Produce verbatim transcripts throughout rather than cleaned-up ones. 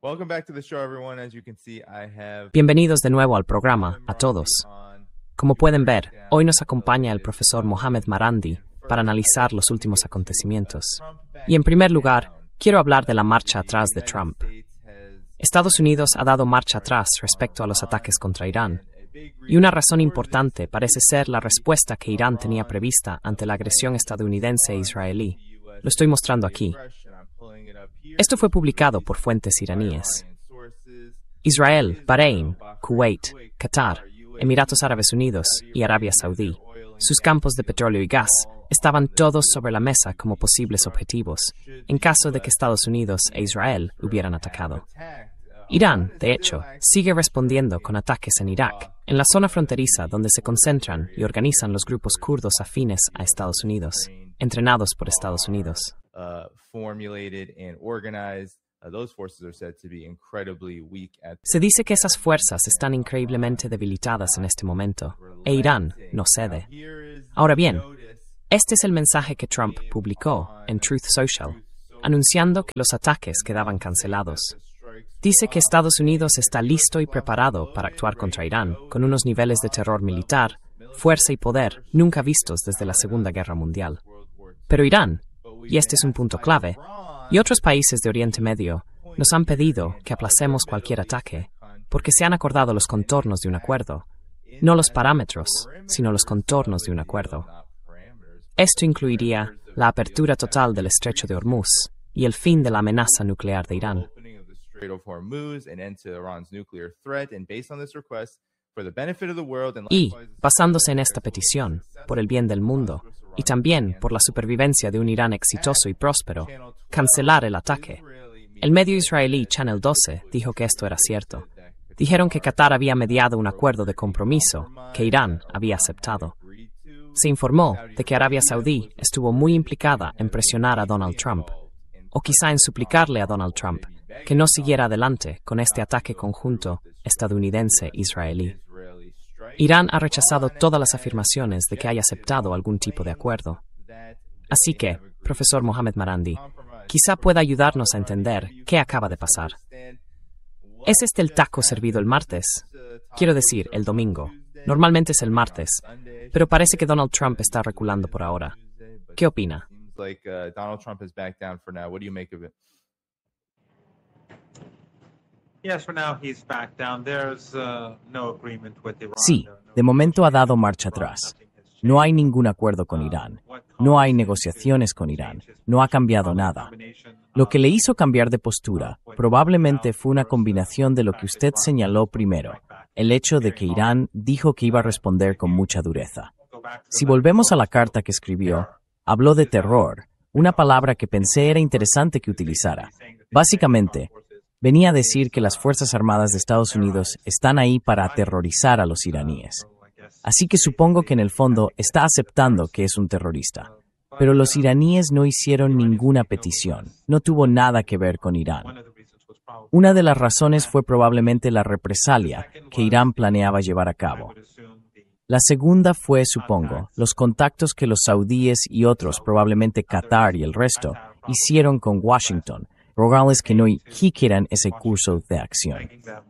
Welcome back to the show, everyone. As you can see, I have... Bienvenidos de nuevo al programa, a todos. Como pueden ver, hoy nos acompaña el profesor Mohamed Marandi para analizar los últimos acontecimientos. Y en primer lugar, quiero hablar de la marcha atrás de Trump. Estados Unidos ha dado marcha atrás respecto a los ataques contra Irán, y una razón importante parece ser la respuesta que Irán tenía prevista ante la agresión estadounidense e israelí. Lo estoy mostrando aquí. Esto fue publicado por fuentes iraníes. Israel, Bahrein, Kuwait, Qatar, Emiratos Árabes Unidos y Arabia Saudí, sus campos de petróleo y gas, estaban todos sobre la mesa como posibles objetivos, en caso de que Estados Unidos e Israel hubieran atacado. Irán, de hecho, sigue respondiendo con ataques en Irak, en la zona fronteriza donde se concentran y organizan los grupos kurdos afines a Estados Unidos, entrenados por Estados Unidos. Se dice que esas fuerzas están increíblemente debilitadas en este momento, e Irán no cede. Ahora bien, este es el mensaje que Trump publicó en Truth Social, anunciando que los ataques quedaban cancelados. Dice que Estados Unidos está listo y preparado para actuar contra Irán, con unos niveles de terror militar, fuerza y poder nunca vistos desde la Segunda Guerra Mundial. Pero Irán, y este es un punto clave, y otros países de Oriente Medio nos han pedido que aplacemos cualquier ataque, porque se han acordado los contornos de un acuerdo, no los parámetros, sino los contornos de un acuerdo. Esto incluiría la apertura total del estrecho de Hormuz y el fin de la amenaza nuclear de Irán. Y, basándose en esta petición, por el bien del mundo, y también por la supervivencia de un Irán exitoso y próspero, cancelar el ataque. El medio israelí Channel doce dijo que esto era cierto. Dijeron que Qatar había mediado un acuerdo de compromiso que Irán había aceptado. Se informó de que Arabia Saudí estuvo muy implicada en presionar a Donald Trump, o quizá en suplicarle a Donald Trump que no siguiera adelante con este ataque conjunto estadounidense-israelí. Irán ha rechazado todas las afirmaciones de que haya aceptado algún tipo de acuerdo. Así que, profesor Mohamed Marandi, quizá pueda ayudarnos a entender qué acaba de pasar. ¿Es este el taco servido el martes? Quiero decir, el domingo. Normalmente es el martes, pero parece que Donald Trump está reculando por ahora. ¿Qué opina? Sí, de momento ha dado marcha atrás. No hay ningún acuerdo con Irán. No hay negociaciones con Irán. No ha cambiado nada. Lo que le hizo cambiar de postura probablemente fue una combinación de lo que usted señaló primero, el hecho de que Irán dijo que iba a responder con mucha dureza. Si volvemos a la carta que escribió, habló de terror, una palabra que pensé era interesante que utilizara. Básicamente, venía a decir que las Fuerzas Armadas de Estados Unidos están ahí para aterrorizar a los iraníes. Así que supongo que en el fondo está aceptando que es un terrorista. Pero los iraníes no hicieron ninguna petición, no tuvo nada que ver con Irán. Una de las razones fue probablemente la represalia que Irán planeaba llevar a cabo. La segunda fue, supongo, los contactos que los saudíes y otros, probablemente Qatar y el resto, hicieron con Washington, rogarles que no siguieran ese curso de acción.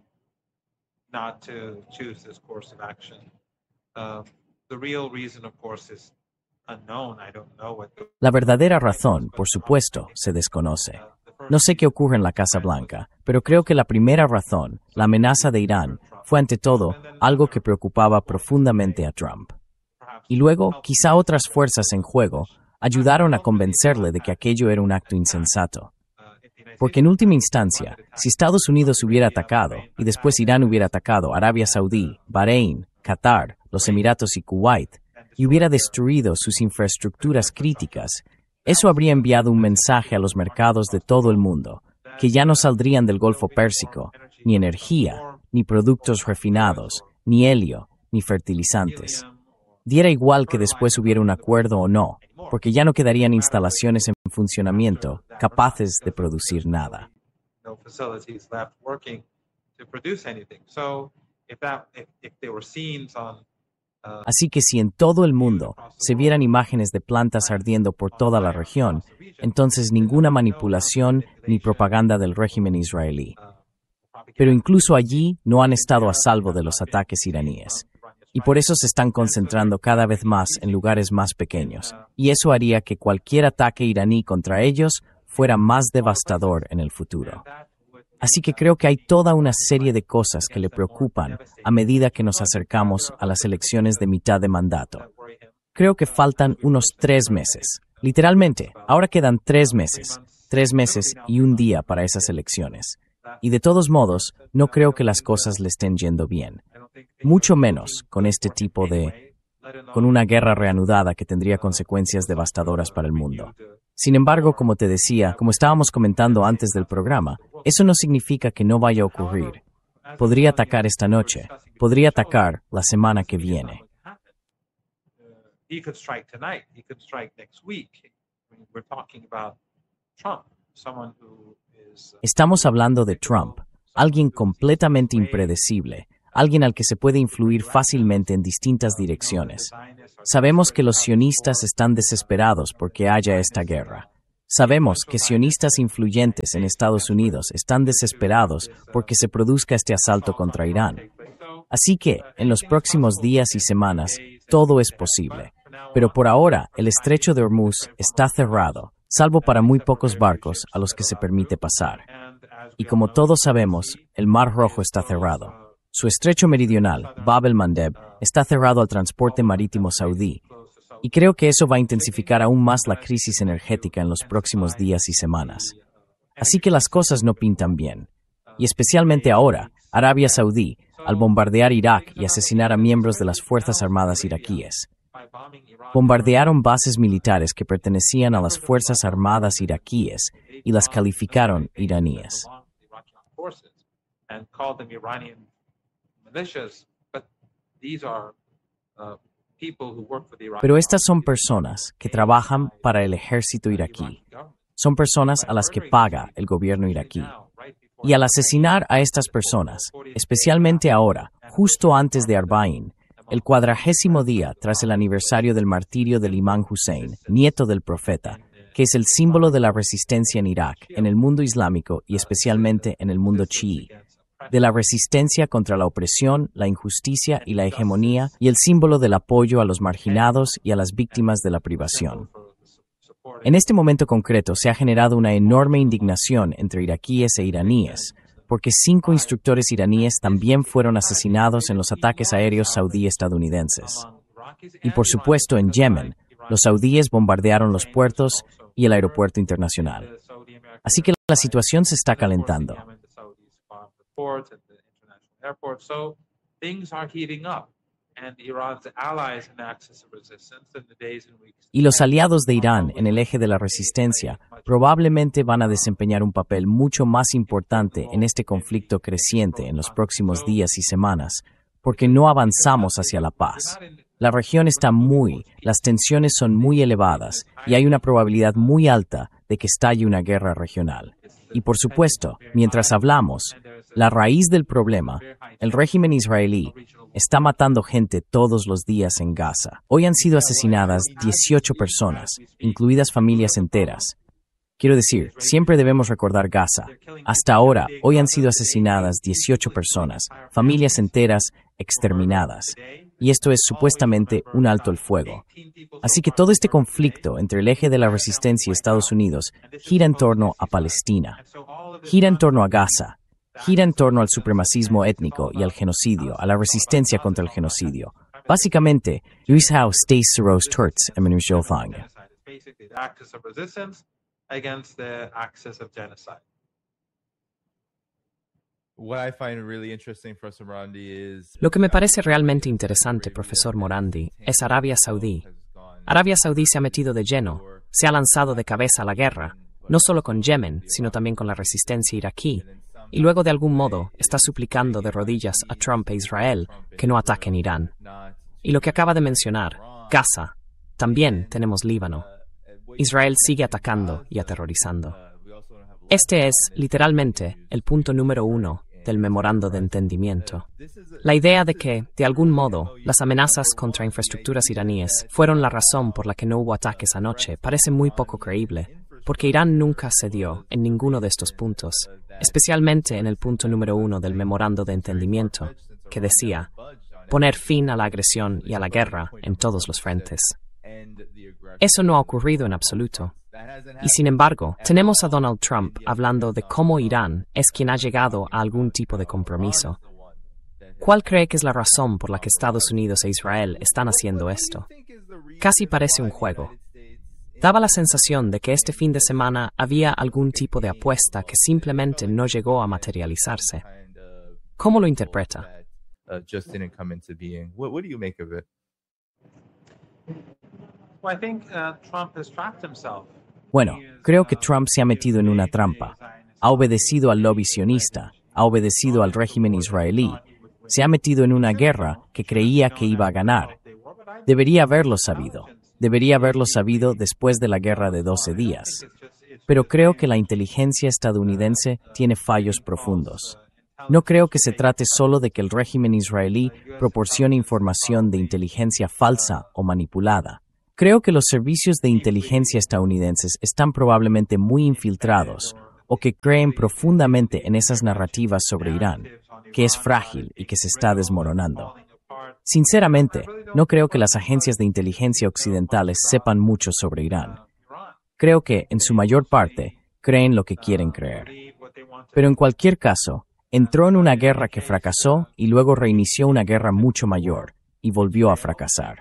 La verdadera razón, por supuesto, se desconoce. No sé qué ocurre en la Casa Blanca, pero creo que la primera razón, la amenaza de Irán, fue ante todo algo que preocupaba profundamente a Trump. Y luego, quizá otras fuerzas en juego ayudaron a convencerle de que aquello era un acto insensato. Porque en última instancia, si Estados Unidos hubiera atacado y después Irán hubiera atacado Arabia Saudí, Bahrein, Qatar, los Emiratos y Kuwait, y hubiera destruido sus infraestructuras críticas, eso habría enviado un mensaje a los mercados de todo el mundo, que ya no saldrían del Golfo Pérsico, ni energía, ni productos refinados, ni helio, ni fertilizantes. Diera igual que después hubiera un acuerdo o no, porque ya no quedarían instalaciones en funcionamiento capaces de producir nada. Así que si en todo el mundo se vieran imágenes de plantas ardiendo por toda la región, entonces ninguna manipulación ni propaganda del régimen israelí. pero incluso allí no han estado a salvo de los ataques iraníes. Y por eso se están concentrando cada vez más en lugares más pequeños. Y eso haría que cualquier ataque iraní contra ellos fuera más devastador en el futuro. Así que creo que hay toda una serie de cosas que le preocupan a medida que nos acercamos a las elecciones de mitad de mandato. Creo que faltan unos tres meses. Literalmente, ahora quedan tres meses. Tres meses y un día para esas elecciones. Y de todos modos, no creo que las cosas le estén yendo bien. Mucho menos con este tipo de... con una guerra reanudada que tendría consecuencias devastadoras para el mundo. Sin embargo, como te decía, como estábamos comentando antes del programa, eso no significa que no vaya a ocurrir. Podría atacar esta noche, podría atacar la semana que viene. Estamos hablando de Trump, alguien completamente impredecible, alguien al que se puede influir fácilmente en distintas direcciones. Sabemos que los sionistas están desesperados porque haya esta guerra. Sabemos que sionistas influyentes en Estados Unidos están desesperados porque se produzca este asalto contra Irán. Así que, en los próximos días y semanas, todo es posible. Pero por ahora, el estrecho de Hormuz está cerrado, salvo para muy pocos barcos a los que se permite pasar. Y como todos sabemos, el Mar Rojo está cerrado. Su estrecho meridional, Bab el-Mandeb, está cerrado al transporte marítimo saudí, y creo que eso va a intensificar aún más la crisis energética en los próximos días y semanas. Así que las cosas no pintan bien. Y especialmente ahora, Arabia Saudí, al bombardear Irak y asesinar a miembros de las Fuerzas Armadas iraquíes. Bombardearon bases militares que pertenecían a las Fuerzas Armadas iraquíes y las calificaron iraníes. Pero estas son personas que trabajan para el ejército iraquí. Son personas a las que paga el gobierno iraquí. Y al asesinar a estas personas, especialmente ahora, justo antes de Arbaín, el cuadragésimo día tras el aniversario del martirio del imán Hussein, nieto del profeta, que es el símbolo de la resistencia en Irak, en el mundo islámico y especialmente en el mundo chií, de la resistencia contra la opresión, la injusticia y la hegemonía, y el símbolo del apoyo a los marginados y a las víctimas de la privación. En este momento concreto se ha generado una enorme indignación entre iraquíes e iraníes, porque cinco instructores iraníes también fueron asesinados en los ataques aéreos saudí-estadounidenses. Y por supuesto en Yemen, los saudíes bombardearon los puertos y el aeropuerto internacional. Así que la situación se está calentando. Y los aliados de Irán en el eje de la resistencia probablemente van a desempeñar un papel mucho más importante en este conflicto creciente en los próximos días y semanas, porque no avanzamos hacia la paz. La región está muy, las tensiones son muy elevadas y hay una probabilidad muy alta de que estalle una guerra regional. Y por supuesto, mientras hablamos, la raíz del problema, el régimen israelí, está matando gente todos los días en Gaza. Hoy han sido asesinadas dieciocho personas, incluidas familias enteras. Quiero decir, siempre debemos recordar Gaza. Hasta ahora, hoy han sido asesinadas dieciocho personas, familias enteras exterminadas. Y esto es supuestamente un alto el fuego. Así que todo este conflicto entre el eje de la resistencia y Estados Unidos gira en torno a Palestina, gira en torno a Gaza, gira en torno al supremacismo étnico y al genocidio, a la resistencia contra el genocidio. Básicamente, Luis Howe stays Soros Turts en Menusholfang. Lo que me parece realmente interesante, profesor Morandi, es Arabia Saudí. Arabia Saudí se ha metido de lleno, se ha lanzado de cabeza a la guerra, no solo con Yemen, sino también con la resistencia iraquí, y luego de algún modo está suplicando de rodillas a Trump e Israel que no ataquen Irán. Y lo que acaba de mencionar, Gaza, también tenemos Líbano. Israel sigue atacando y aterrorizando. Este es, literalmente, el punto número uno del memorando de entendimiento. La idea de que, de algún modo, las amenazas contra infraestructuras iraníes fueron la razón por la que no hubo ataques anoche parece muy poco creíble. porque Irán nunca cedió en ninguno de estos puntos, especialmente en el punto número uno del memorando de entendimiento, que decía poner fin a la agresión y a la guerra en todos los frentes. Eso no ha ocurrido en absoluto. Y sin embargo, tenemos a Donald Trump hablando de cómo Irán es quien ha llegado a algún tipo de compromiso. ¿Cuál cree que es la razón por la que Estados Unidos e Israel están haciendo esto? Casi parece un juego. Daba la sensación de que este fin de semana había algún tipo de apuesta que simplemente no llegó a materializarse. ¿Cómo lo interpreta? Uh, just didn't come into being. What, what do you make of it? Well, I think uh, Trump has trapped himself. Bueno, creo que Trump se ha metido en una trampa. Ha obedecido al lobby sionista, ha obedecido al régimen israelí, se ha metido en una guerra que creía que iba a ganar. Debería haberlo sabido. Debería haberlo sabido después de la guerra de doce días. Pero creo que la inteligencia estadounidense tiene fallos profundos. No creo que se trate solo de que el régimen israelí proporcione información de inteligencia falsa o manipulada. Creo que los servicios de inteligencia estadounidenses están probablemente muy infiltrados o que creen profundamente en esas narrativas sobre Irán, que es frágil y que se está desmoronando. Sinceramente, no creo que las agencias de inteligencia occidentales sepan mucho sobre Irán. Creo que, en su mayor parte, creen lo que quieren creer. Pero en cualquier caso, entró en una guerra que fracasó y luego reinició una guerra mucho mayor y volvió a fracasar.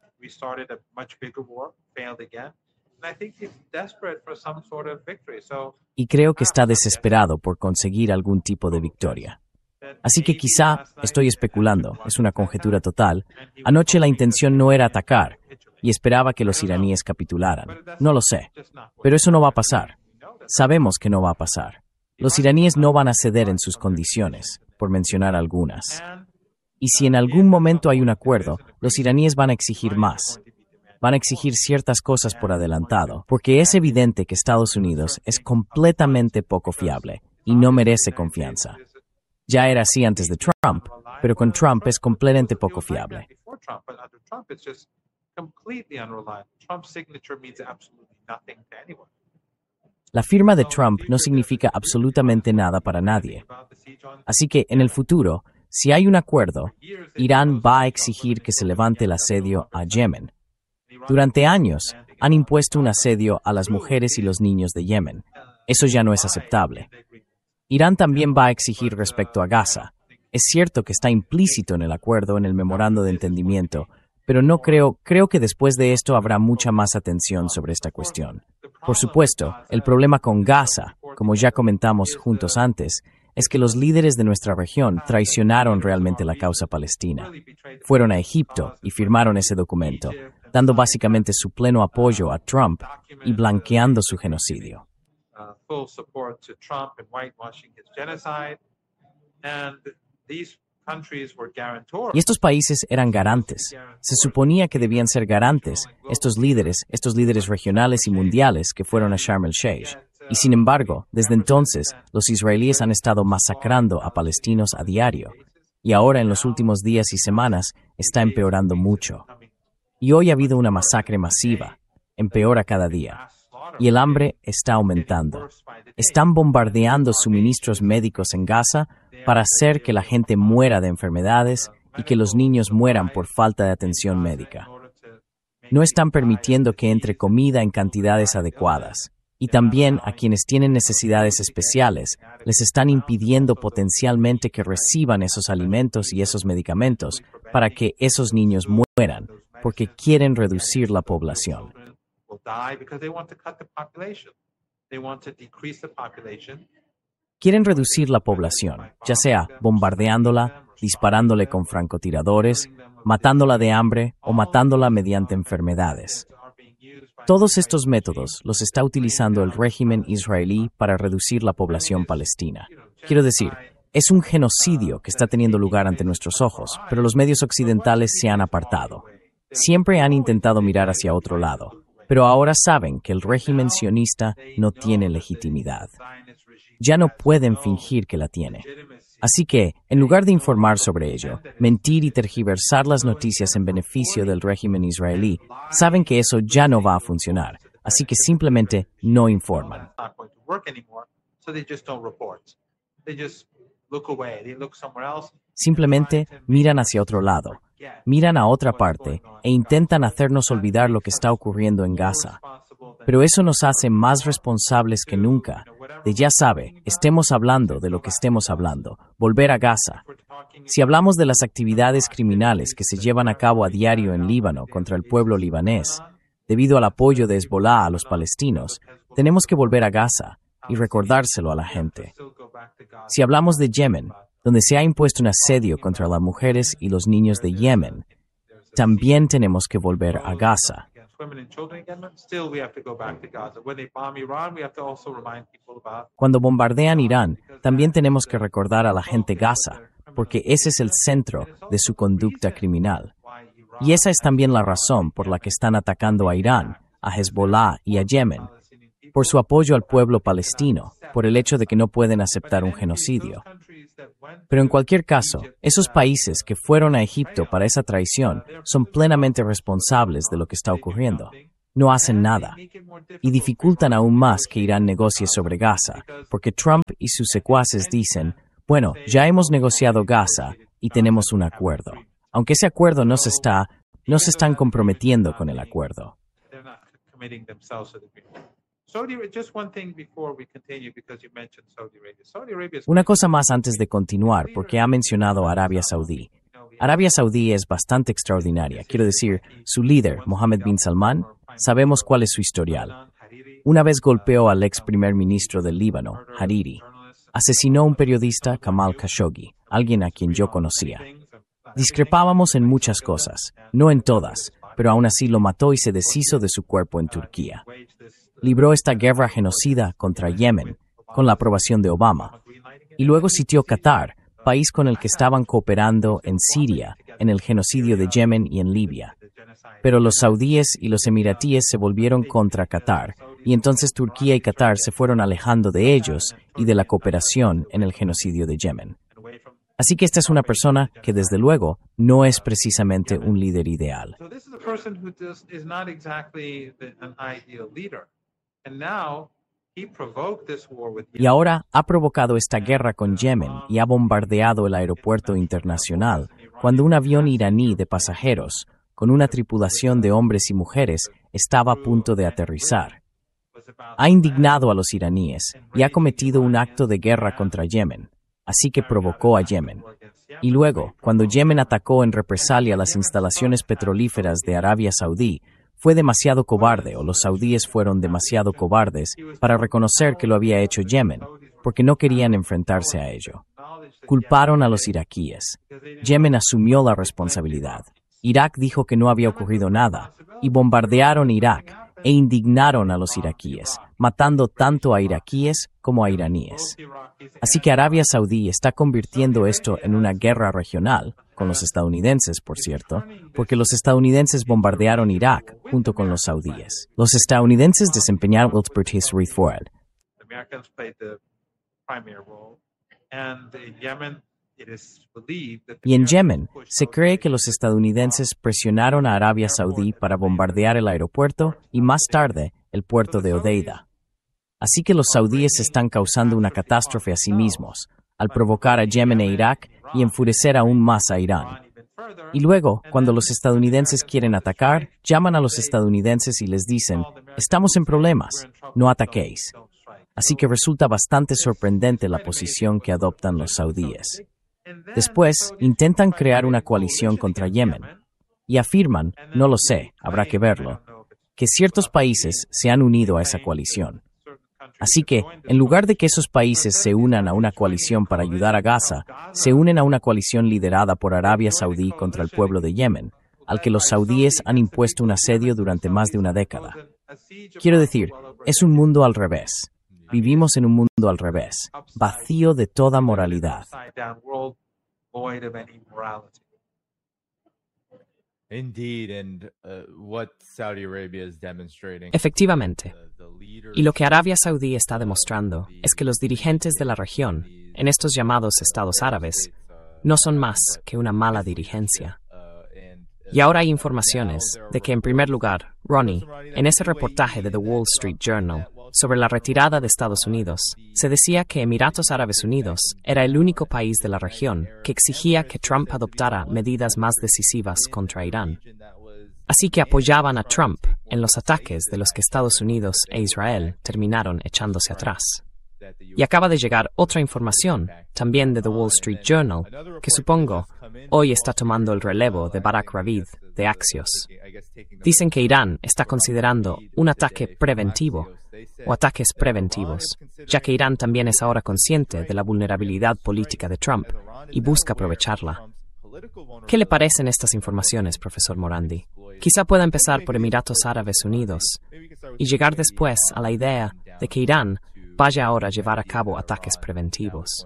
Y creo que está desesperado por conseguir algún tipo de victoria. Así que quizá, estoy especulando, es una conjetura total, anoche la intención no era atacar y esperaba que los iraníes capitularan. No lo sé, pero eso no va a pasar. Sabemos que no va a pasar. Los iraníes no van a ceder en sus condiciones, por mencionar algunas. Y si en algún momento hay un acuerdo, los iraníes van a exigir más. Van a exigir ciertas cosas por adelantado, porque es evidente que Estados Unidos es completamente poco fiable y no merece confianza. Ya era así antes de Trump, pero con Trump es completamente poco fiable. La firma de Trump no significa absolutamente nada para nadie. Así que, en el futuro, si hay un acuerdo, Irán va a exigir que se levante el asedio a Yemen. Durante años, han impuesto un asedio a las mujeres y los niños de Yemen. Eso ya no es aceptable. Irán también va a exigir respecto a Gaza. Es cierto que está implícito en el acuerdo en el memorando de entendimiento, pero no creo, creo que después de esto habrá mucha más atención sobre esta cuestión. Por supuesto, el problema con Gaza, como ya comentamos juntos antes, es que los líderes de nuestra región traicionaron realmente la causa palestina. Fueron a Egipto y firmaron ese documento, dando básicamente su pleno apoyo a Trump y blanqueando su genocidio. Y estos países eran garantes. Se suponía que debían ser garantes, estos líderes, estos líderes regionales y mundiales que fueron a Sharm el-Sheikh. Y sin embargo, desde entonces, los israelíes han estado masacrando a palestinos a diario. Y ahora, en los últimos días y semanas, está empeorando mucho. Y hoy ha habido una masacre masiva. Empeora cada día. Y el hambre está aumentando. Están bombardeando suministros médicos en Gaza para hacer que la gente muera de enfermedades y que los niños mueran por falta de atención médica. No están permitiendo que entre comida en cantidades adecuadas. Y también a quienes tienen necesidades especiales, les están impidiendo potencialmente que reciban esos alimentos y esos medicamentos para que esos niños mueran, porque quieren reducir la población. Quieren reducir la población, ya sea bombardeándola, disparándole con francotiradores, matándola de hambre o matándola mediante enfermedades. Todos estos métodos los está utilizando el régimen israelí para reducir la población palestina. Quiero decir, es un genocidio que está teniendo lugar ante nuestros ojos, pero los medios occidentales se han apartado. Siempre han intentado mirar hacia otro lado, pero ahora saben que el régimen sionista no tiene legitimidad. Ya no pueden fingir que la tiene. Así que, en lugar de informar sobre ello, mentir y tergiversar las noticias en beneficio del régimen israelí, saben que eso ya no va a funcionar. así que simplemente no informan. That's not going to work anymore, so they just don't report. They just look away. They look somewhere else. Simplemente miran hacia otro lado, miran a otra parte e intentan hacernos olvidar lo que está ocurriendo en Gaza. Pero eso nos hace más responsables que nunca de, ya sabe, estemos hablando de lo que estemos hablando, volver a Gaza. Si hablamos de las actividades criminales que se llevan a cabo a diario en Líbano contra el pueblo libanés, debido al apoyo de Hezbollah a los palestinos, tenemos que volver a Gaza y recordárselo a la gente. Si hablamos de Yemen, donde se ha impuesto un asedio contra las mujeres y los niños de Yemen, también tenemos que volver a Gaza. Cuando bombardean Irán, también tenemos que recordar a la gente Gaza, porque ese es el centro de su conducta criminal. Y esa es también la razón por la que están atacando a Irán, a Hezbollah y a Yemen, por su apoyo al pueblo palestino, por el hecho de que no pueden aceptar un genocidio. Pero en cualquier caso, esos países que fueron a Egipto para esa traición son plenamente responsables de lo que está ocurriendo. No hacen nada. Y dificultan aún más que Irán negocie sobre Gaza, porque Trump y sus secuaces dicen, bueno, ya hemos negociado Gaza y tenemos un acuerdo. Aunque ese acuerdo no se está, no se están comprometiendo con el acuerdo. Una cosa más antes de continuar, porque ha mencionado a Arabia Saudí. Arabia Saudí es bastante extraordinaria. Quiero decir, su líder, Mohammed bin Salman, sabemos cuál es su historial. Una vez golpeó al ex primer ministro del Líbano, Hariri. Asesinó a un periodista, Kamal Khashoggi, alguien a quien yo conocía. Discrepábamos en muchas cosas, no en todas, pero aún así lo mató y se deshizo de su cuerpo en Turquía. Libró esta guerra genocida contra Yemen, con la aprobación de Obama. Y luego sitió Qatar, país con el que estaban cooperando en Siria, en el genocidio de Yemen y en Libia. Pero los saudíes y los emiratíes se volvieron contra Qatar, y entonces Turquía y Qatar se fueron alejando de ellos y de la cooperación en el genocidio de Yemen. Así que esta es una persona que, desde luego, no es precisamente un líder ideal. Y ahora ha provocado esta guerra con Yemen y ha bombardeado el aeropuerto internacional cuando un avión iraní de pasajeros, con una tripulación de hombres y mujeres, estaba a punto de aterrizar. Ha indignado a los iraníes y ha cometido un acto de guerra contra Yemen, así que provocó a Yemen. Y luego, cuando Yemen atacó en represalia las instalaciones petrolíferas de Arabia Saudí, fue demasiado cobarde o los saudíes fueron demasiado cobardes para reconocer que lo había hecho Yemen, porque no querían enfrentarse a ello. Culparon a los iraquíes. Yemen asumió la responsabilidad. Irak dijo que no había ocurrido nada, y bombardearon Irak e indignaron a los iraquíes, matando tanto a iraquíes como a iraníes. Así que Arabia Saudí está convirtiendo esto en una guerra regional, con los estadounidenses, por cierto, porque los estadounidenses bombardearon Irak junto con los saudíes. Los estadounidenses desempeñaron el expertise forward. Y en Yemen, se cree que los estadounidenses presionaron a Arabia Saudí para bombardear el aeropuerto y más tarde el puerto de Hodeida. Así que los saudíes están causando una catástrofe a sí mismos, al provocar a Yemen e Irak y enfurecer aún más a Irán. Y luego, cuando los estadounidenses quieren atacar, llaman a los estadounidenses y les dicen, estamos en problemas, no ataquéis. Así que resulta bastante sorprendente la posición que adoptan los saudíes. Después, intentan crear una coalición contra Yemen y afirman, no lo sé, habrá que verlo, que ciertos países se han unido a esa coalición. Así que, en lugar de que esos países se unan a una coalición para ayudar a Gaza, se unen a una coalición liderada por Arabia Saudí contra el pueblo de Yemen, al que los saudíes han impuesto un asedio durante más de una década. Quiero decir, es un mundo al revés. Vivimos en un mundo al revés, vacío de toda moralidad. Efectivamente. Y lo que Arabia Saudí está demostrando es que los dirigentes de la región, en estos llamados estados árabes, no son más que una mala dirigencia. Y ahora hay informaciones de que, en primer lugar, Ronnie, en ese reportaje de The Wall Street Journal sobre la retirada de Estados Unidos, se decía que Emiratos Árabes Unidos era el único país de la región que exigía que Trump adoptara medidas más decisivas contra Irán. Así que apoyaban a Trump en los ataques de los que Estados Unidos e Israel terminaron echándose atrás. Y acaba de llegar otra información, también de The Wall Street Journal, que supongo hoy está tomando el relevo de Barak Ravid, de Axios. Dicen que Irán está considerando un ataque preventivo o ataques preventivos, ya que Irán también es ahora consciente de la vulnerabilidad política de Trump y busca aprovecharla. ¿Qué le parecen estas informaciones, profesor Morandi? Quizá pueda empezar por Emiratos Árabes Unidos y llegar después a la idea de que Irán vaya ahora a llevar a cabo ataques preventivos.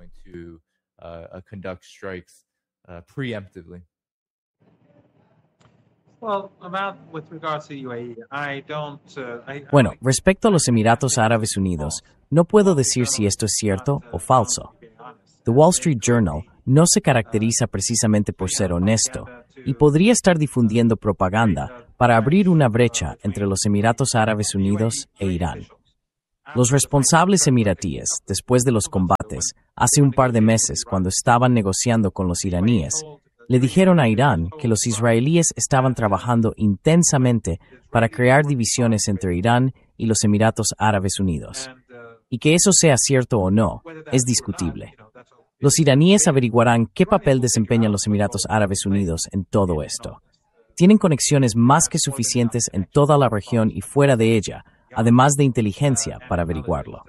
Bueno, respecto a los Emiratos Árabes Unidos, no puedo decir si esto es cierto o falso. The Wall Street Journal no se caracteriza precisamente por ser honesto y podría estar difundiendo propaganda para abrir una brecha entre los Emiratos Árabes Unidos e Irán. Los responsables emiratíes, después de los combates, hace un par de meses, cuando estaban negociando con los iraníes, le dijeron a Irán que los israelíes estaban trabajando intensamente para crear divisiones entre Irán y los Emiratos Árabes Unidos. Y que eso sea cierto o no, es discutible. Los iraníes averiguarán qué papel desempeñan los Emiratos Árabes Unidos en todo esto. Tienen conexiones más que suficientes en toda la región y fuera de ella, además de inteligencia para averiguarlo.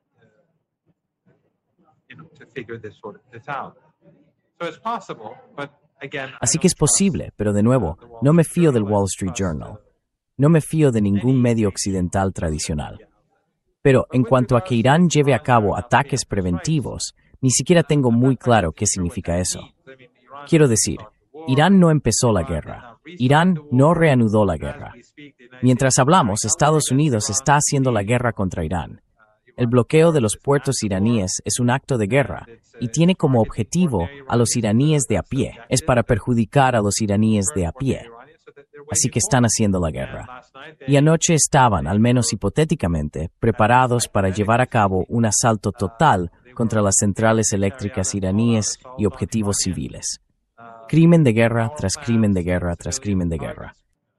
Así que es posible, pero de nuevo, no me fío del Wall Street Journal. No me fío de ningún medio occidental tradicional. Pero en cuanto a que Irán lleve a cabo ataques preventivos, ni siquiera tengo muy claro qué significa eso. Quiero decir, Irán no empezó la guerra. Irán no reanudó la guerra. Mientras hablamos, Estados Unidos está haciendo la guerra contra Irán. El bloqueo de los puertos iraníes es un acto de guerra y tiene como objetivo a los iraníes de a pie. Es para perjudicar a los iraníes de a pie. Así que están haciendo la guerra. Y anoche estaban, al menos hipotéticamente, preparados para llevar a cabo un asalto total contra las centrales eléctricas iraníes y objetivos civiles. Crimen de guerra tras crimen de guerra tras crimen de guerra.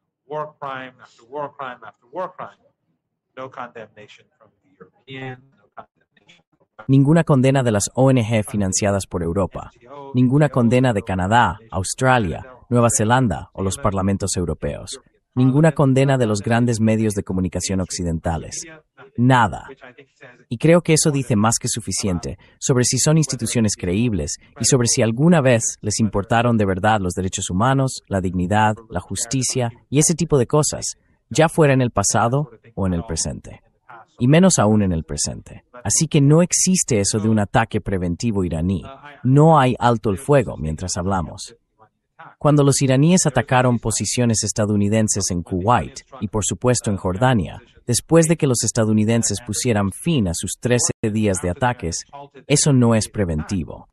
Ninguna condena de las O N G financiadas por Europa. Ninguna condena de Canadá, Australia, Nueva Zelanda o los parlamentos europeos. Ninguna condena de los grandes medios de comunicación occidentales. Nada. Y creo que eso dice más que suficiente sobre si son instituciones creíbles y sobre si alguna vez les importaron de verdad los derechos humanos, la dignidad, la justicia y ese tipo de cosas, ya fuera en el pasado o en el presente. Y menos aún en el presente. Así que no existe eso de un ataque preventivo iraní. No hay alto el fuego mientras hablamos. Cuando los iraníes atacaron posiciones estadounidenses en Kuwait y por supuesto en Jordania, después de que los estadounidenses pusieran fin a sus trece días de ataques, eso no es preventivo.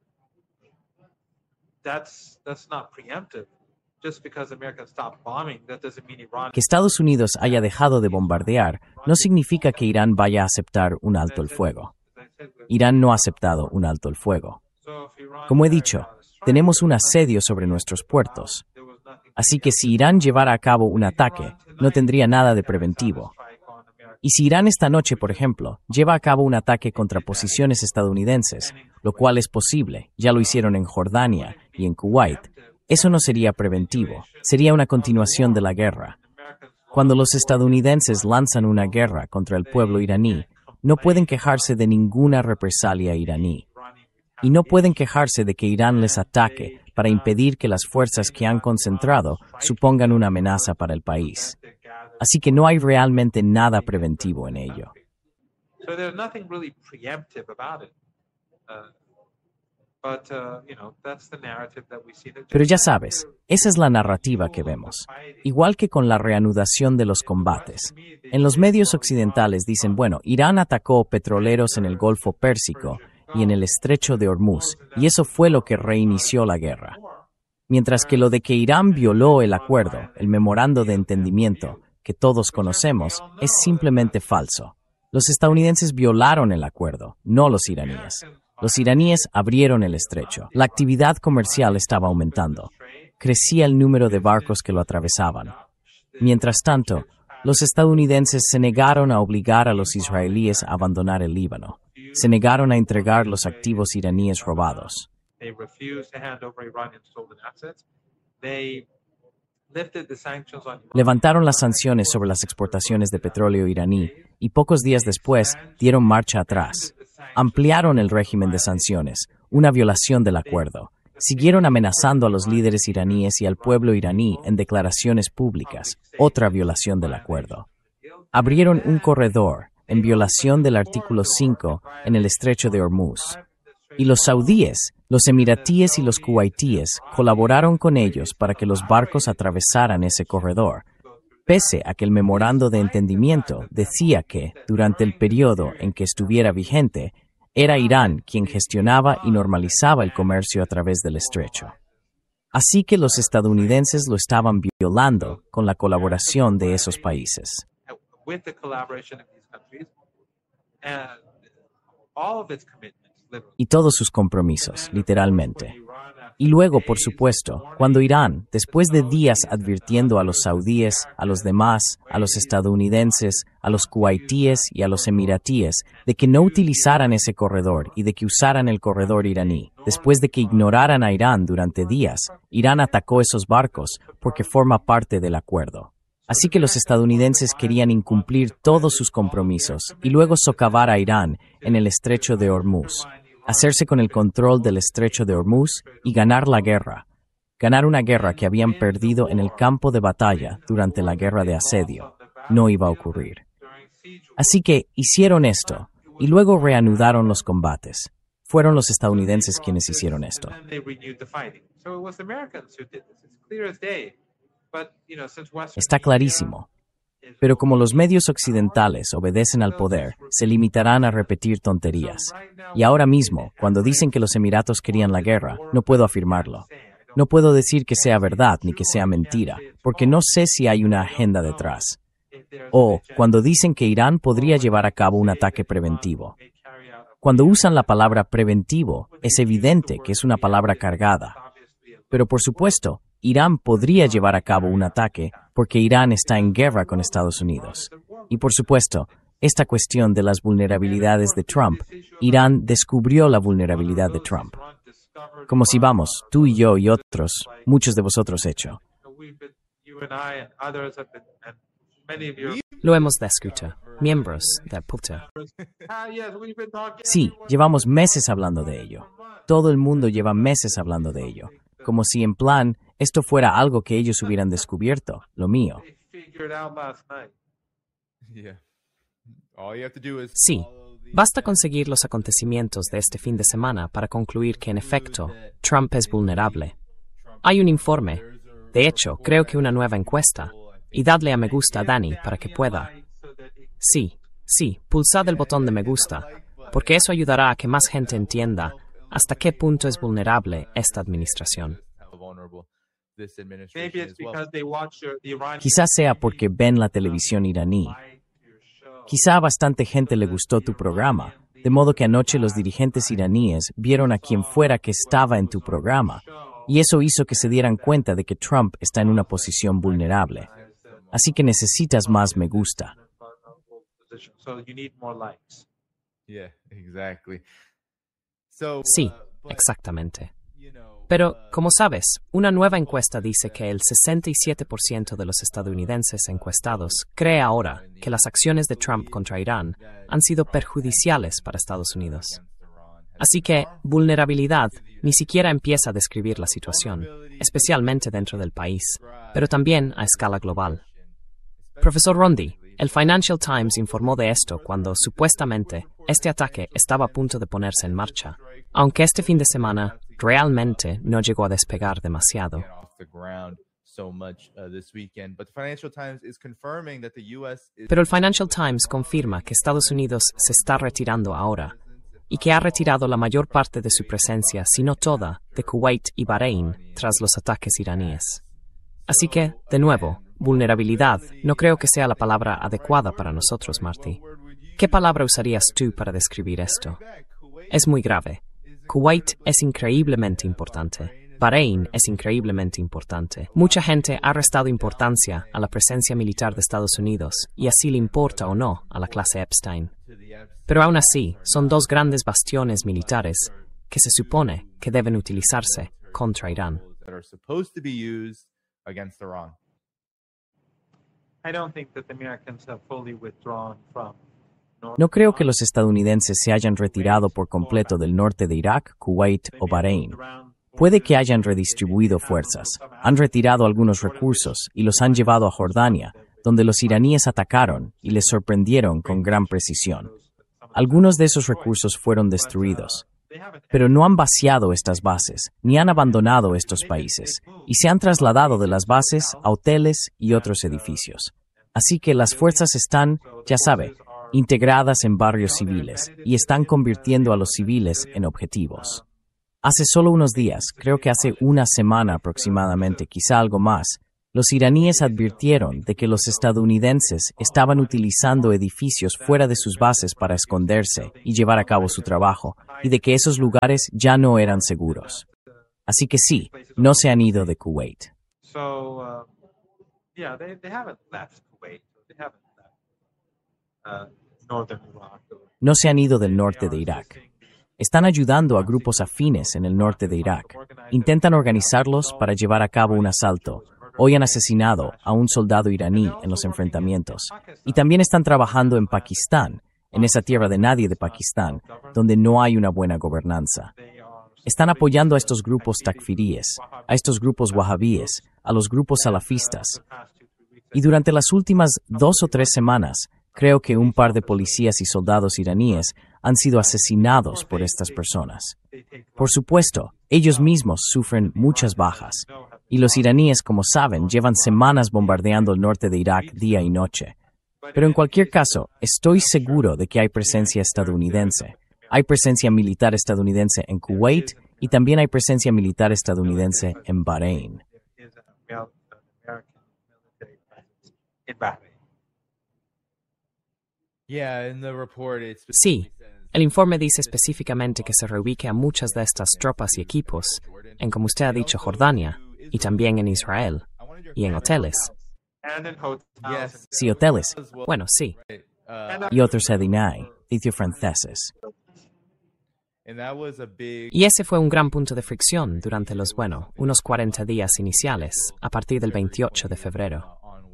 Que Estados Unidos haya dejado de bombardear no significa que Irán vaya a aceptar un alto el fuego. Irán no ha aceptado un alto el fuego. Como he dicho, tenemos un asedio sobre nuestros puertos. Así que si Irán llevara a cabo un ataque, no tendría nada de preventivo. Y si Irán esta noche, por ejemplo, lleva a cabo un ataque contra posiciones estadounidenses, lo cual es posible, ya lo hicieron en Jordania y en Kuwait, eso no sería preventivo, sería una continuación de la guerra. Cuando los estadounidenses lanzan una guerra contra el pueblo iraní, no pueden quejarse de ninguna represalia iraní. Y no pueden quejarse de que Irán les ataque para impedir que las fuerzas que han concentrado supongan una amenaza para el país. Así que no hay realmente nada preventivo en ello. Pero ya sabes, esa es la narrativa que vemos. Igual que con la reanudación de los combates. En los medios occidentales dicen, bueno, Irán atacó petroleros en el Golfo Pérsico y en el Estrecho de Hormuz, y eso fue lo que reinició la guerra. Mientras que lo de que Irán violó el acuerdo, el memorando de entendimiento, que todos conocemos, es simplemente falso. Los estadounidenses violaron el acuerdo, no los iraníes. Los iraníes abrieron el estrecho. La actividad comercial estaba aumentando. Crecía el número de barcos que lo atravesaban. Mientras tanto, los estadounidenses se negaron a obligar a los israelíes a abandonar el Líbano. Se negaron a entregar los activos iraníes robados. Levantaron las sanciones sobre las exportaciones de petróleo iraní y pocos días después dieron marcha atrás. Ampliaron el régimen de sanciones, una violación del acuerdo. Siguieron amenazando a los líderes iraníes y al pueblo iraní en declaraciones públicas, otra violación del acuerdo. Abrieron un corredor, en violación del artículo cinco, en el estrecho de Hormuz. Y los saudíes, los emiratíes y los kuwaitíes colaboraron con ellos para que los barcos atravesaran ese corredor, pese a que el memorando de entendimiento decía que, durante el periodo en que estuviera vigente, era Irán quien gestionaba y normalizaba el comercio a través del estrecho. Así que los estadounidenses lo estaban violando con la colaboración de esos países. Y todos sus compromisos, literalmente. Y luego, por supuesto, cuando Irán, después de días advirtiendo a los saudíes, a los demás, a los estadounidenses, a los kuwaitíes y a los emiratíes, de que no utilizaran ese corredor y de que usaran el corredor iraní, después de que ignoraran a Irán durante días, Irán atacó esos barcos porque forma parte del acuerdo. Así que los estadounidenses querían incumplir todos sus compromisos y luego socavar a Irán en el estrecho de Hormuz, hacerse con el control del estrecho de Hormuz y ganar la guerra. Ganar una guerra que habían perdido en el campo de batalla durante la guerra de asedio. No iba a ocurrir. Así que hicieron esto y luego reanudaron los combates. Fueron los estadounidenses quienes hicieron esto. Está clarísimo. Pero como los medios occidentales obedecen al poder, se limitarán a repetir tonterías. Y ahora mismo, cuando dicen que los Emiratos querían la guerra, no puedo afirmarlo. No puedo decir que sea verdad ni que sea mentira, porque no sé si hay una agenda detrás. O cuando dicen que Irán podría llevar a cabo un ataque preventivo. Cuando usan la palabra preventivo, es evidente que es una palabra cargada. Pero por supuesto, Irán podría llevar a cabo un ataque porque Irán está en guerra con Estados Unidos. Y por supuesto, esta cuestión de las vulnerabilidades de Trump, Irán descubrió la vulnerabilidad de Trump. Como si vamos, tú y yo y otros, muchos de vosotros hecho. Lo hemos descrito, miembros de PUTA. Sí, llevamos meses hablando de ello. Todo el mundo lleva meses hablando de ello. Como si en plan, esto fuera algo que ellos hubieran descubierto, lo mío. Sí, basta conseguir los acontecimientos de este fin de semana para concluir que en efecto, Trump es vulnerable. Hay un informe, de hecho, creo que una nueva encuesta, y dadle a me gusta a Dani para que pueda. Sí, sí, pulsad el botón de me gusta, porque eso ayudará a que más gente entienda hasta qué punto es vulnerable esta administración. Quizás sea porque ven la televisión iraní. Quizá a bastante gente le gustó tu programa, de modo que anoche los dirigentes iraníes vieron a quien fuera que estaba en tu programa, y eso hizo que se dieran cuenta de que Trump está en una posición vulnerable. Así que necesitas más me gusta. Sí, exactamente. Pero, como sabes, una nueva encuesta dice que el sesenta y siete por ciento de los estadounidenses encuestados cree ahora que las acciones de Trump contra Irán han sido perjudiciales para Estados Unidos. Así que, vulnerabilidad ni siquiera empieza a describir la situación, especialmente dentro del país, pero también a escala global. Profesor Rondi, el Financial Times informó de esto cuando, supuestamente, este ataque estaba a punto de ponerse en marcha, aunque este fin de semana realmente no llegó a despegar demasiado. Pero el Financial Times confirma que Estados Unidos se está retirando ahora, y que ha retirado la mayor parte de su presencia, si no toda, de Kuwait y Bahrein tras los ataques iraníes. Así que, de nuevo, vulnerabilidad no creo que sea la palabra adecuada para nosotros, Marty. ¿Qué palabra usarías tú para describir esto? Es muy grave. Kuwait es increíblemente importante. Bahrein es increíblemente importante. Mucha gente ha restado importancia a la presencia militar de Estados Unidos, y así le importa o no a la clase Epstein. Pero aún así, son dos grandes bastiones militares que se supone que deben utilizarse contra Irán. No creo que los estadounidenses se hayan retirado por completo del norte de Irak, Kuwait o Bahrein. Puede que hayan redistribuido fuerzas, han retirado algunos recursos y los han llevado a Jordania, donde los iraníes atacaron y les sorprendieron con gran precisión. Algunos de esos recursos fueron destruidos, pero no han vaciado estas bases, ni han abandonado estos países, y se han trasladado de las bases a hoteles y otros edificios. Así que las fuerzas están, ya sabe, integradas en barrios civiles, y están convirtiendo a los civiles en objetivos. Hace solo unos días, creo que hace una semana aproximadamente, quizá algo más, los iraníes advirtieron de que los estadounidenses estaban utilizando edificios fuera de sus bases para esconderse y llevar a cabo su trabajo, y de que esos lugares ya no eran seguros. Así que sí, no se han ido de Kuwait. No se han ido del norte de Irak. Están ayudando a grupos afines en el norte de Irak. Intentan organizarlos para llevar a cabo un asalto. Hoy han asesinado a un soldado iraní en los enfrentamientos. Y también están trabajando en Pakistán, en esa tierra de nadie de Pakistán, donde no hay una buena gobernanza. Están apoyando a estos grupos takfiríes, a estos grupos wahabíes, a los grupos salafistas. Y durante las últimas dos o tres semanas, creo que un par de policías y soldados iraníes han sido asesinados por estas personas. Por supuesto, ellos mismos sufren muchas bajas, y los iraníes, como saben, llevan semanas bombardeando el norte de Irak día y noche. Pero en cualquier caso, estoy seguro de que hay presencia estadounidense. Hay presencia militar estadounidense en Kuwait y también hay presencia militar estadounidense en Bahrein. Sí, el informe dice específicamente que se reubique a muchas de estas tropas y equipos en, como usted ha dicho, Jordania, y también en Israel, y en hoteles. Sí, hoteles. Bueno, sí. Y otros edinai, sitios franceses. Y ese fue un gran punto de fricción durante los, bueno, unos cuarenta días iniciales, a partir del veintiocho de febrero.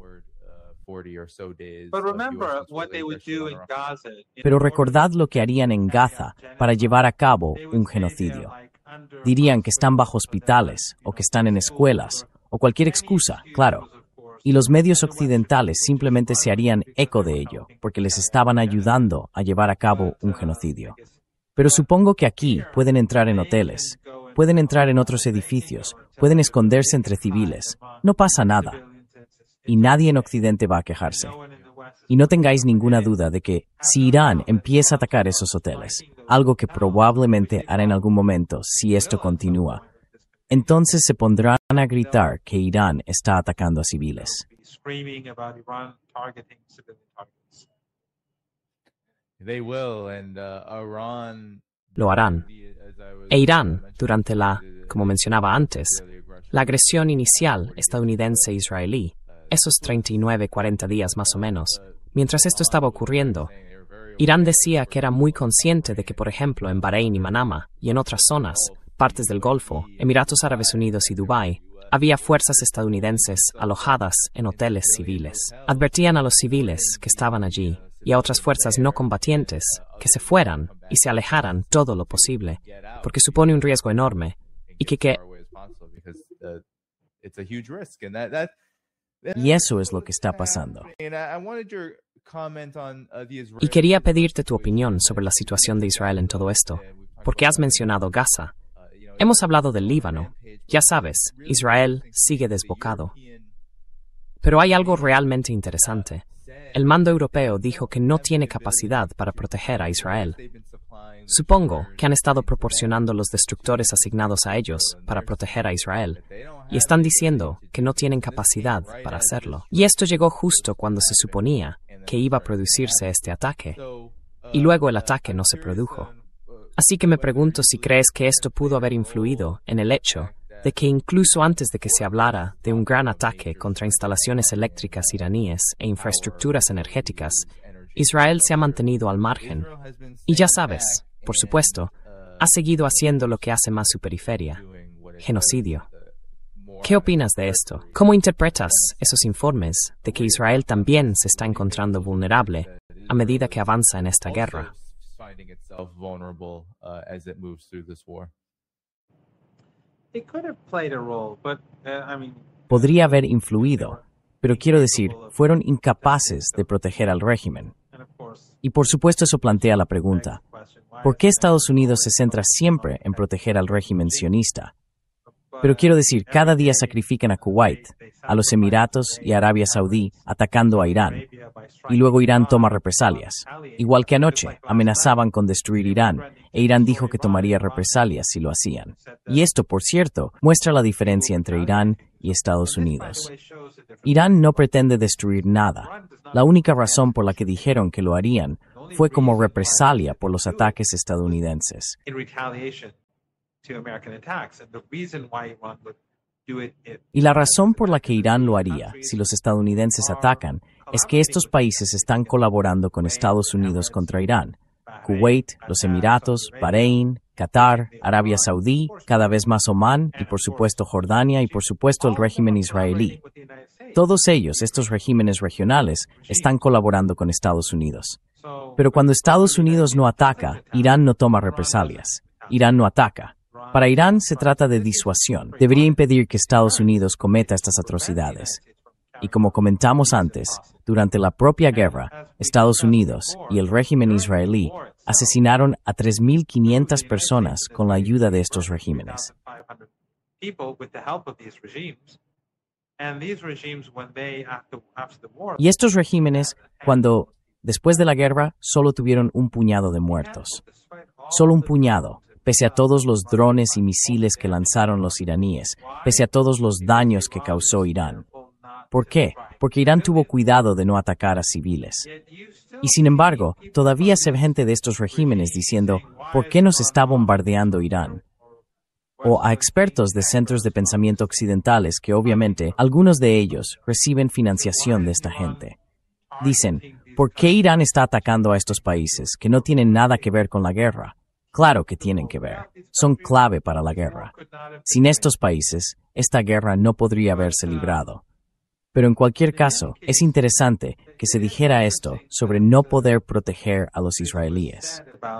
Pero recordad lo que harían en Gaza para llevar a cabo un genocidio. Dirían que están bajo hospitales, o que están en escuelas, o cualquier excusa, claro. Y los medios occidentales simplemente se harían eco de ello, porque les estaban ayudando a llevar a cabo un genocidio. Pero supongo que aquí pueden entrar en hoteles, pueden entrar en otros edificios, pueden esconderse entre civiles. No pasa nada. Y nadie en Occidente va a quejarse. Y no tengáis ninguna duda de que, si Irán empieza a atacar esos hoteles, algo que probablemente hará en algún momento si esto continúa, entonces se pondrán a gritar que Irán está atacando a civiles. Lo harán. E Irán, durante la, como mencionaba antes, la agresión inicial estadounidense-israelí, esos treinta y nueve a cuarenta días más o menos, mientras esto estaba ocurriendo, Irán decía que era muy consciente de que, por ejemplo, en Bahrein y Manama, y en otras zonas, partes del Golfo, Emiratos Árabes Unidos y Dubái, había fuerzas estadounidenses alojadas en hoteles civiles. Advertían a los civiles que estaban allí y a otras fuerzas no combatientes que se fueran y se alejaran todo lo posible, porque supone un riesgo enorme y que... que Y eso es lo que está pasando. Y quería pedirte tu opinión sobre la situación de Israel en todo esto, porque has mencionado Gaza. Hemos hablado del Líbano. Ya sabes, Israel sigue desbocado. Pero hay algo realmente interesante. el mando europeo dijo que no tiene capacidad para proteger a Israel. Supongo que han estado proporcionando los destructores asignados a ellos para proteger a Israel, y están diciendo que no tienen capacidad para hacerlo. Y esto llegó justo cuando se suponía que iba a producirse este ataque, y luego el ataque no se produjo. Así que me pregunto si crees que esto pudo haber influido en el hecho de que incluso antes de que se hablara de un gran ataque contra instalaciones eléctricas iraníes e infraestructuras energéticas, Israel se ha mantenido al margen. Y ya sabes, por supuesto, ha seguido haciendo lo que hace más su periferia: genocidio. ¿Qué opinas de esto? ¿Cómo interpretas esos informes de que Israel también se está encontrando vulnerable a medida que avanza en esta guerra? Podría haber influido, pero quiero decir, fueron incapaces de proteger al régimen. Y por supuesto eso plantea la pregunta: ¿por qué Estados Unidos se centra siempre en proteger al régimen sionista? Pero quiero decir, cada día sacrifican a Kuwait, a los Emiratos y a Arabia Saudí atacando a Irán. Y luego Irán toma represalias. Igual que anoche, amenazaban con destruir Irán, e Irán dijo que tomaría represalias si lo hacían. Y esto, por cierto, muestra la diferencia entre Irán y Estados Unidos. Irán no pretende destruir nada. La única razón por la que dijeron que lo harían fue como represalia por los ataques estadounidenses. Y la razón por la que Irán lo haría si los estadounidenses atacan es que estos países están colaborando con Estados Unidos contra Irán. Kuwait, los Emiratos, Bahrein, Qatar, Arabia Saudí, cada vez más Omán y por supuesto Jordania y por supuesto el régimen israelí. Todos ellos, estos regímenes regionales, están colaborando con Estados Unidos. Pero cuando Estados Unidos no ataca, Irán no toma represalias. Irán no ataca. Para Irán se trata de disuasión. Debería impedir que Estados Unidos cometa estas atrocidades. Y como comentamos antes, durante la propia guerra, Estados Unidos y el régimen israelí asesinaron a tres mil quinientas personas con la ayuda de estos regímenes. Y estos regímenes, cuando, después de la guerra, solo tuvieron un puñado de muertos. Solo un puñado. Pese a todos los drones y misiles que lanzaron los iraníes, pese a todos los daños que causó Irán. ¿Por qué? Porque Irán tuvo cuidado de no atacar a civiles. Y sin embargo, todavía se ve gente de estos regímenes diciendo, ¿por qué nos está bombardeando Irán? O a expertos de centros de pensamiento occidentales que obviamente, algunos de ellos, reciben financiación de esta gente. Dicen, ¿por qué Irán está atacando a estos países que no tienen nada que ver con la guerra? Claro que tienen que ver. Son clave para la guerra. Sin estos países, esta guerra no podría haberse librado. Pero en cualquier caso, es interesante que se dijera esto sobre no poder proteger a los israelíes.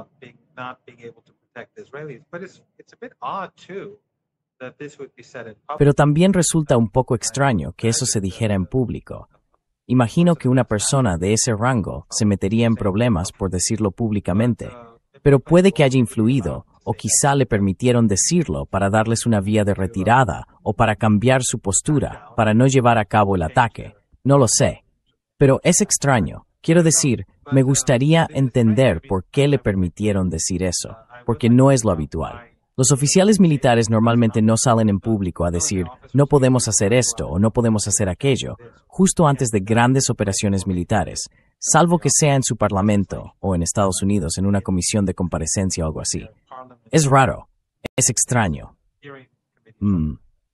Pero también resulta un poco extraño que eso se dijera en público. Imagino que una persona de ese rango se metería en problemas por decirlo públicamente. Pero puede que haya influido, o quizá le permitieron decirlo para darles una vía de retirada o para cambiar su postura, para no llevar a cabo el ataque. No lo sé. Pero es extraño. Quiero decir, me gustaría entender por qué le permitieron decir eso, porque no es lo habitual. Los oficiales militares normalmente no salen en público a decir, no podemos hacer esto o no podemos hacer aquello, justo antes de grandes operaciones militares, salvo que sea en su parlamento o en Estados Unidos en una comisión de comparecencia o algo así. Es raro. Es extraño. Mm.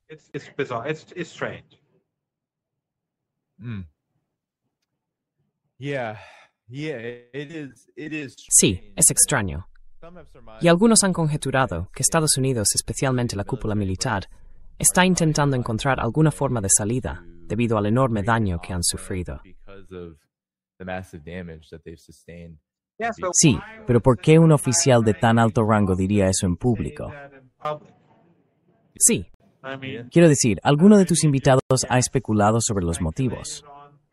Mm. Yeah. Yeah, it is, it is Sí, es extraño. Y algunos han conjeturado que Estados Unidos, especialmente la cúpula militar, está intentando encontrar alguna forma de salida debido al enorme daño que han sufrido. Sí, pero ¿por qué un oficial de tan alto rango diría eso en público? Sí. Quiero decir, ¿alguno de tus invitados ha especulado sobre los motivos?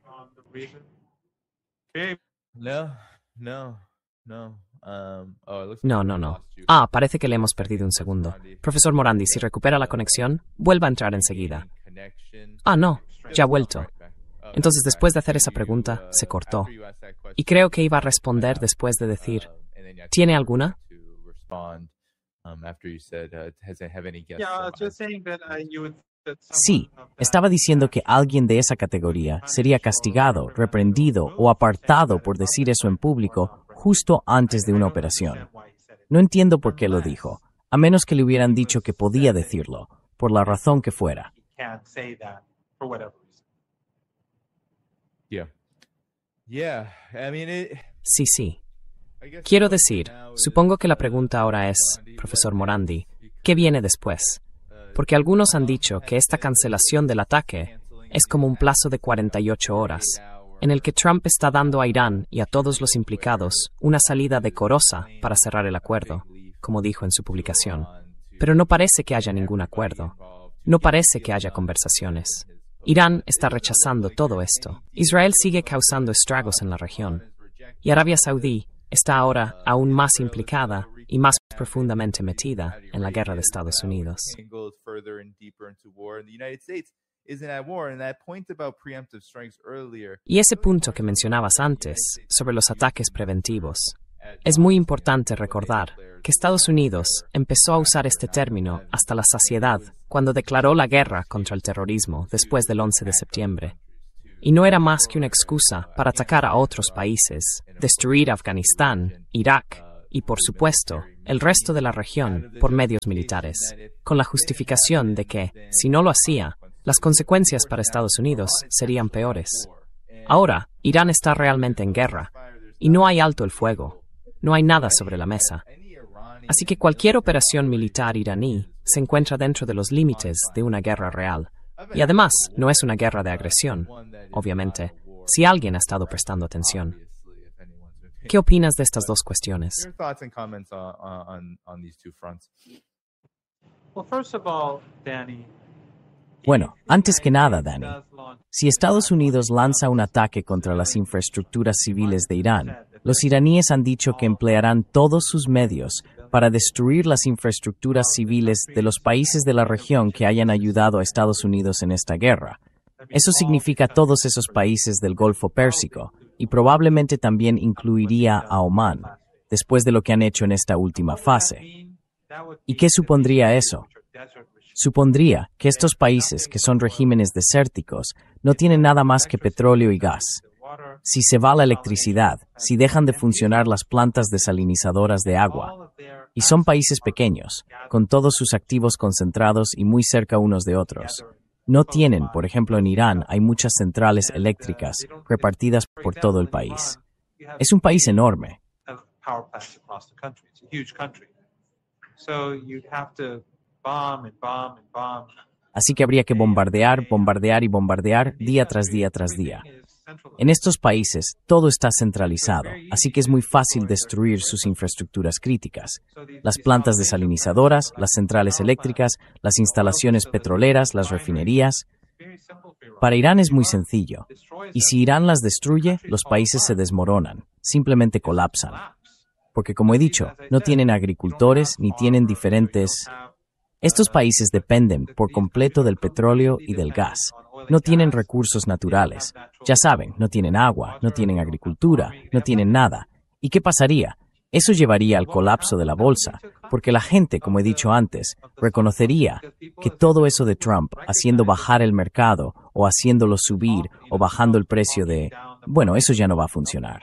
No, no, no. Um, oh, it looks No, like no, we no. lost you. Ah, parece que le hemos perdido un segundo. Profesor Morandi, si recupera la conexión, vuelva a entrar enseguida. Ah, no, ya ha vuelto. Entonces, después de hacer esa pregunta, se cortó. Y creo que iba a responder después de decir, ¿tiene alguna? Sí, estaba diciendo que alguien de esa categoría sería castigado, reprendido o apartado por decir eso en público justo antes de una operación. No entiendo por qué lo dijo, a menos que le hubieran dicho que podía decirlo, por la razón que fuera. Sí, sí. Quiero decir, supongo que la pregunta ahora es, profesor Morandi, ¿qué viene después? Porque algunos han dicho que esta cancelación del ataque es como un plazo de cuarenta y ocho horas, en el que Trump está dando a Irán y a todos los implicados una salida decorosa para cerrar el acuerdo, como dijo en su publicación. Pero no parece que haya ningún acuerdo. No parece que haya conversaciones. Irán está rechazando todo esto. Israel sigue causando estragos en la región. Y Arabia Saudí está ahora aún más implicada y más profundamente metida en la guerra de Estados Unidos. Y ese punto que mencionabas antes, sobre los ataques preventivos, es muy importante recordar que Estados Unidos empezó a usar este término hasta la saciedad cuando declaró la guerra contra el terrorismo después del once de septiembre. Y no era más que una excusa para atacar a otros países, destruir Afganistán, Irak y, por supuesto, el resto de la región por medios militares, con la justificación de que, si no lo hacía, las consecuencias para Estados Unidos serían peores. Ahora, Irán está realmente en guerra, y no hay alto el fuego, no hay nada sobre la mesa. Así que cualquier operación militar iraní se encuentra dentro de los límites de una guerra real. Y además, no es una guerra de agresión, obviamente, si alguien ha estado prestando atención. ¿Qué opinas de estas dos cuestiones? Bueno, antes que nada, Danny, si Estados Unidos lanza un ataque contra las infraestructuras civiles de Irán, los iraníes han dicho que emplearán todos sus medios para destruir las infraestructuras civiles de los países de la región que hayan ayudado a Estados Unidos en esta guerra. Eso significa todos esos países del Golfo Pérsico, y probablemente también incluiría a Omán, después de lo que han hecho en esta última fase. ¿Y qué supondría eso? Supondría que estos países, que son regímenes desérticos, no tienen nada más que petróleo y gas. Si se va la electricidad, si dejan de funcionar las plantas desalinizadoras de agua, y son países pequeños, con todos sus activos concentrados y muy cerca unos de otros. No tienen, por ejemplo, en Irán hay muchas centrales eléctricas repartidas por todo el país. Es un país enorme. Así que habría que bombardear, bombardear y bombardear día tras día tras día. En estos países, todo está centralizado, así que es muy fácil destruir sus infraestructuras críticas. Las plantas desalinizadoras, las centrales eléctricas, las instalaciones petroleras, las refinerías. Para Irán es muy sencillo. Y si Irán las destruye, los países se desmoronan, simplemente colapsan. Porque, como he dicho, no tienen agricultores ni tienen diferentes... Estos países dependen por completo del petróleo y del gas. No tienen recursos naturales. Ya saben, no tienen agua, no tienen agricultura, no tienen nada. ¿Y qué pasaría? Eso llevaría al colapso de la bolsa, porque la gente, como he dicho antes, reconocería que todo eso de Trump haciendo bajar el mercado o haciéndolo subir o bajando el precio de... Bueno, eso ya no va a funcionar.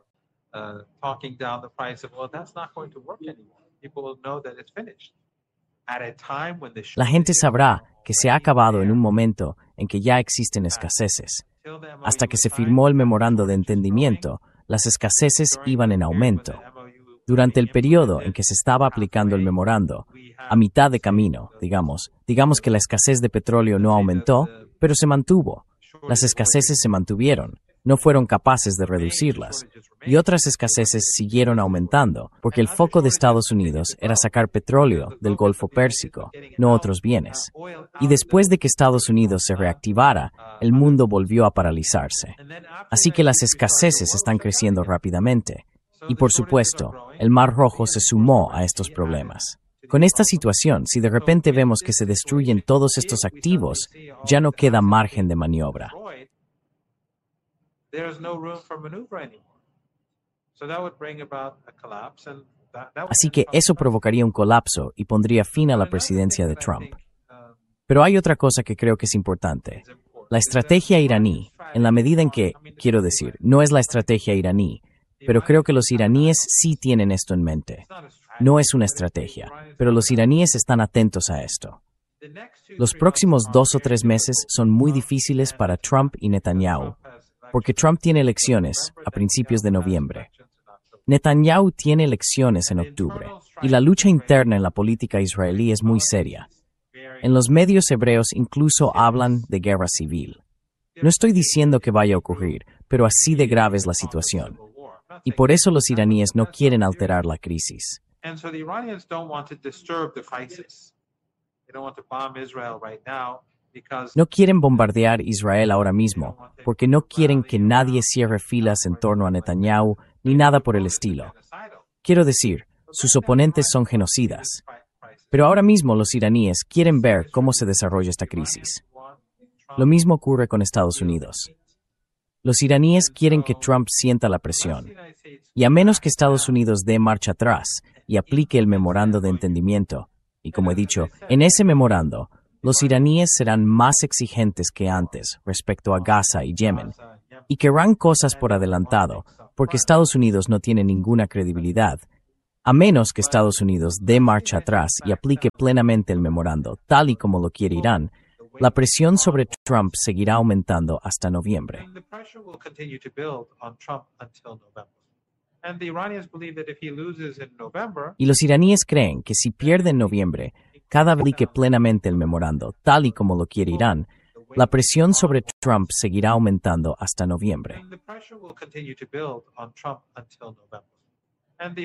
La gente sabrá que se ha acabado en un momento en que ya existen escaseces. Hasta que se firmó el memorando de entendimiento, las escaseces iban en aumento. Durante el periodo en que se estaba aplicando el memorando, a mitad de camino, digamos, digamos que la escasez de petróleo no aumentó, pero se mantuvo. Las escaseces se mantuvieron, no fueron capaces de reducirlas. Y otras escaseces siguieron aumentando, porque el foco de Estados Unidos era sacar petróleo del Golfo Pérsico, no otros bienes. Y después de que Estados Unidos se reactivara, el mundo volvió a paralizarse. Así que las escaseces están creciendo rápidamente. Y por supuesto, el Mar Rojo se sumó a estos problemas. Con esta situación, si de repente vemos que se destruyen todos estos activos, ya no queda margen de maniobra. there's no room for maneuver anymore. So that would bring about a collapse and that, that would Así que eso provocaría un colapso y pondría fin a la presidencia de Trump. Pero hay otra cosa que creo que es importante. La estrategia iraní, en la medida en que, quiero decir, no es la estrategia iraní, pero creo que los iraníes sí tienen esto en mente. No es una estrategia, pero los iraníes están atentos a esto. Los próximos dos o tres meses son muy difíciles para Trump y Netanyahu, porque Trump tiene elecciones a principios de noviembre. Netanyahu tiene elecciones en octubre, y la lucha interna en la política israelí es muy seria. En los medios hebreos incluso hablan de guerra civil. No estoy diciendo que vaya a ocurrir, pero así de grave es la situación. Y por eso los iraníes no quieren alterar la crisis. And so the Iranians don't want to disturb the crisis. They don't want to bomb Israel right now because No quieren bombardear Israel ahora mismo, porque no quieren que nadie cierre filas en torno a Netanyahu ni nada por el estilo. Quiero decir, sus oponentes son genocidas. Pero ahora mismo los iraníes quieren ver cómo se desarrolla esta crisis. Lo mismo ocurre con Estados Unidos. Los iraníes quieren que Trump sienta la presión. Y a menos que Estados Unidos dé marcha atrás y aplique el memorando de entendimiento, y como he dicho, en ese memorando, los iraníes serán más exigentes que antes respecto a Gaza y Yemen, y querrán cosas por adelantado, porque Estados Unidos no tiene ninguna credibilidad, a menos que Estados Unidos dé marcha atrás y aplique plenamente el memorando, tal y como lo quiere Irán. La presión sobre Trump seguirá aumentando hasta noviembre. And the pressure will continue to build on Trump until November. And the Iranians believe that if he loses in November, Y los iraníes creen que si pierde en noviembre, cada vez aplique plenamente el memorando, tal y como lo quiere Irán, la presión sobre Trump seguirá aumentando hasta noviembre. and the pressure will continue to build on Trump until November. And the